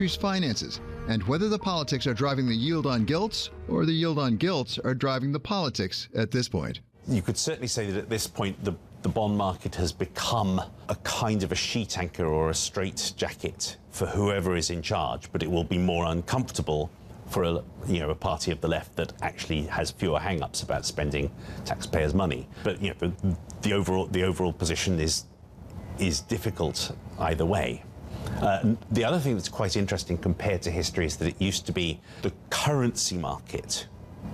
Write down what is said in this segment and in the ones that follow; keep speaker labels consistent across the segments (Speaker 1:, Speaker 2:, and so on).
Speaker 1: finances, and whether the politics are driving the yield on gilts or the yield on gilts are driving the politics at this point.
Speaker 2: You could certainly say that at this point the bond market has become a kind of a sheet anchor or a straitjacket for whoever is in charge, but it will be more uncomfortable for a party of the left that actually has fewer hang-ups about spending taxpayers' money. But the overall position is difficult either way. The other thing that's quite interesting compared to history is that it used to be the currency market.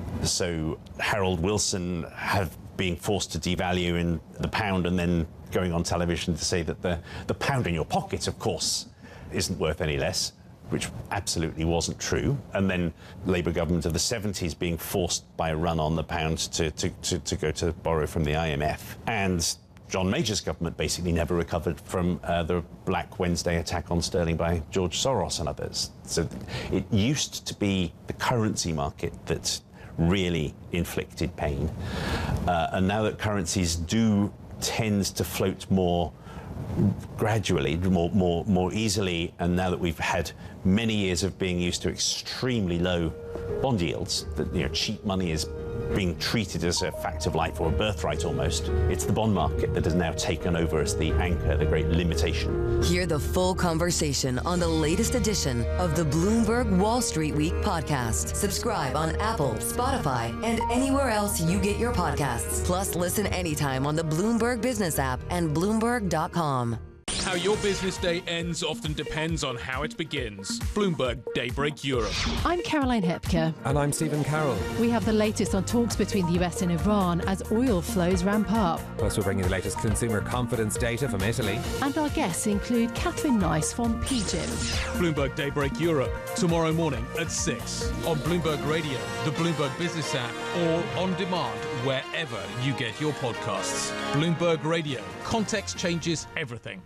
Speaker 2: So Harold Wilson being forced to devalue in the pound and then going on television to say that the pound in your pocket, of course, isn't worth any less, which absolutely wasn't true. And then Labour government of the 70s being forced by a run on the pound to go to borrow from the IMF. And John Major's government basically never recovered from the Black Wednesday attack on sterling by George Soros and others. So it used to be the currency market that really inflicted pain. And now that currencies do tend to float more gradually, more easily, and now that we've had many years of being used to extremely low bond yields, that cheap money is being treated as a fact of life or a birthright almost, it's the bond market that has now taken over as the anchor, the great limitation.
Speaker 3: Hear the full conversation on the latest edition of the Bloomberg Wall Street Week podcast. Subscribe on Apple, Spotify, and anywhere else you get your podcasts. Plus, listen anytime on the Bloomberg Business app and Bloomberg.com.
Speaker 4: How your business day ends often depends on how it begins. Bloomberg Daybreak Europe.
Speaker 5: I'm Caroline Hepker.
Speaker 6: And I'm Stephen Carroll.
Speaker 5: We have the latest on talks between the US and Iran as oil flows ramp up.
Speaker 6: Plus, we'll bring you the latest consumer confidence data from Italy.
Speaker 5: And our guests include Catherine Nice from PGIM.
Speaker 4: Bloomberg Daybreak Europe, tomorrow morning at 6 on Bloomberg Radio, the Bloomberg Business app, or on demand wherever you get your podcasts. Bloomberg Radio. Context changes everything.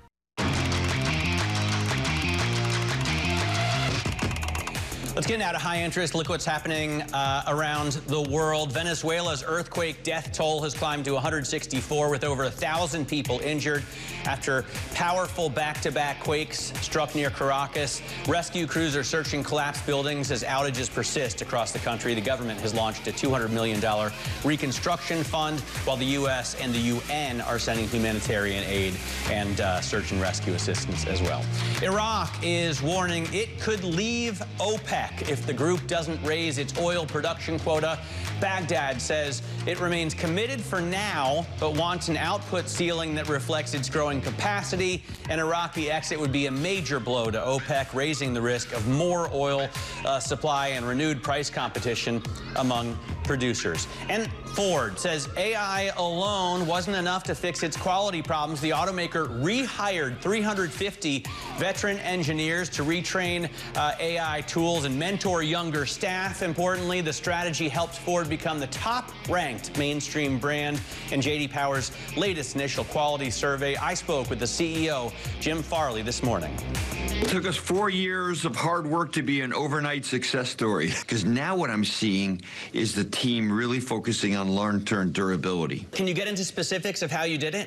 Speaker 7: Let's get now to high interest. Look what's happening around the world. Venezuela's earthquake death toll has climbed to 164, with over 1,000 people injured after powerful back-to-back quakes struck near Caracas. Rescue crews are searching collapsed buildings as outages persist across the country. The government has launched a $200 million reconstruction fund, while the U.S. and the UN are sending humanitarian aid and search and rescue assistance as well. Iraq is warning it could leave OPEC if the group doesn't raise its oil production quota. Baghdad says it remains committed for now, but wants an output ceiling that reflects its growing capacity. An Iraqi exit would be a major blow to OPEC, raising the risk of more oil supply and renewed price competition among producers. And Ford says AI alone wasn't enough to fix its quality problems. The automaker rehired 350 veteran engineers to retrain AI tools and mentor younger staff. Importantly, the strategy helped Ford become the top-ranked mainstream brand in J.D. Power's latest initial quality survey. I spoke with the CEO, Jim Farley, this morning.
Speaker 8: It took us 4 years of hard work to be an overnight success story, because now what I'm seeing is the team really focusing on long-term durability.
Speaker 7: Can you get into specifics of how you did it?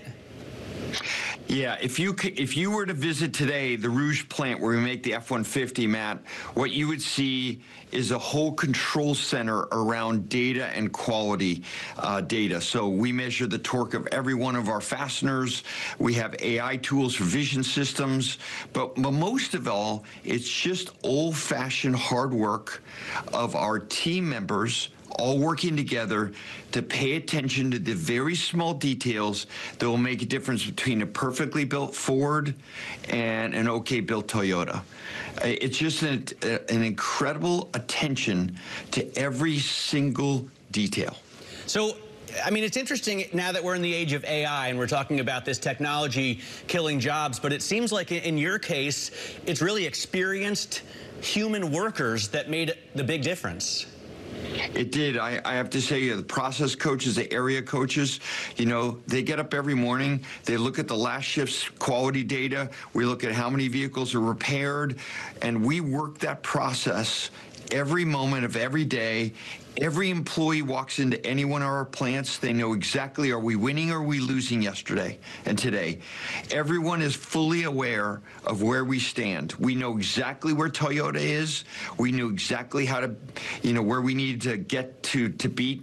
Speaker 8: Yeah, if you were to visit today the Rouge plant where we make the F-150, Matt, what you would see is a whole control center around data and quality data. So we measure the torque of every one of our fasteners. We have AI tools for vision systems. But most of all, it's just old-fashioned hard work of our team members all working together to pay attention to the very small details that will make a difference between a perfectly built Ford and an okay built Toyota. It's just an incredible attention to every single detail.
Speaker 7: So, I mean, it's interesting now that we're in the age of AI and we're talking about this technology killing jobs, but it seems like in your case, it's really experienced human workers that made the big difference.
Speaker 8: It did. I have to say, the process coaches, the area coaches, they get up every morning. They look at the last shift's quality data. We look at how many vehicles are repaired, and we work that process every moment of every day. Every employee walks into any one of our plants, they know exactly, are we winning or are we losing yesterday and today? Everyone is fully aware of where we stand. We know exactly where Toyota is. We knew exactly how to, where we need to get to beat